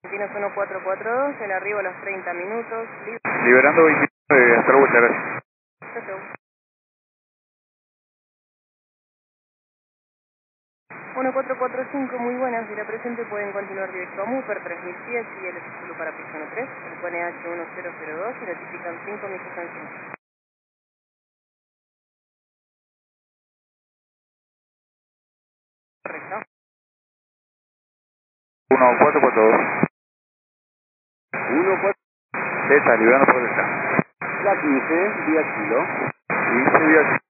Argentinos 1442, el arribo a los 30 minutos. Liberando 29, hasta luego, muchas gracias. Chau, chau. 1445, muy buenas, de la presente pueden continuar directo a Muper 3000 y el título para piso 3, el QNH 1002 y notifican 5 millas sanción. Correcto. 1442. 14, Delta, liberando por Delta. la 15, vía kilo. 15 días.